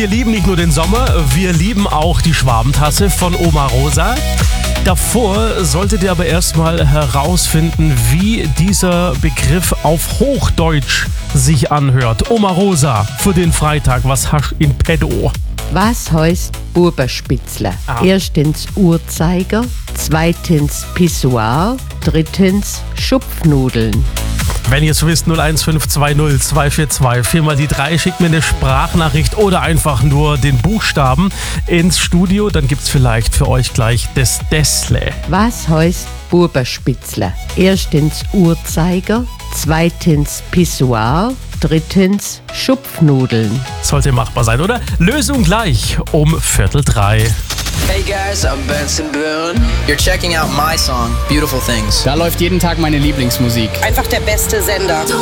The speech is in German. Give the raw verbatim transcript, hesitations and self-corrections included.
Wir lieben nicht nur den Sommer, wir lieben auch die Schwabentasse von Oma Rosa. Davor solltet ihr aber erstmal herausfinden, wie dieser Begriff auf Hochdeutsch sich anhört. Oma Rosa, für den Freitag, was hast du in petto? Was heißt Buberspitzler? Ah. Erstens Uhrzeiger, zweitens Pissoir, drittens Schupfnudeln. Wenn ihr es wisst, null eins fünf zwei null zwei vier zwei, viermal die drei, schickt mir eine Sprachnachricht oder einfach nur den Buchstaben ins Studio. Dann gibt's vielleicht für euch gleich das Dessle. Was heißt Buberspitzler? Erstens Uhrzeiger, zweitens Pissoir, drittens Schupfnudeln. Sollte machbar sein, oder? Lösung gleich um Viertel drei. Hey guys, I'm Benson Boone. You're checking out my song, Beautiful Things. Da läuft jeden Tag meine Lieblingsmusik. Einfach der beste Sender.